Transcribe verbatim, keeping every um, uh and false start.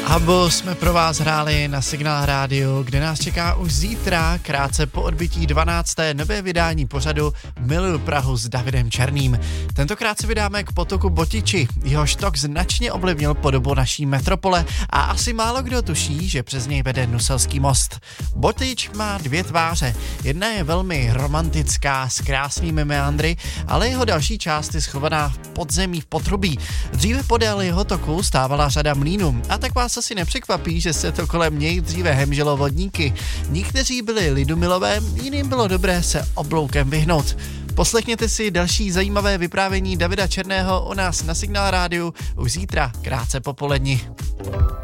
Abo jsme pro vás hráli na Signál rádiu, kde nás čeká už zítra, krátce po odbytí dvanácté nové vydání pořadu Miluju Prahu s Davidem Černým. Tentokrát se vydáme k potoku Botiči, jehož tok značně ovlivnil podobu naší metropole a asi málo kdo tuší, že přes něj vede Nuselský most. Botič má dvě tváře, jedna je velmi romantická s krásnými meandry, ale jeho další část je schovaná v podzemí v potrubí. Dříve podél jeho toku stávala řada mlýnů a tak vás asi nepřekvapí, že se to kolem něj dříve hemželo vodníky. Někteří byli lidumilové, jiným bylo dobré se obloukem vyhnout. Poslechněte si další zajímavé vyprávění Davida Černého o nás na Signál rádiu už zítra, krátce po poledni.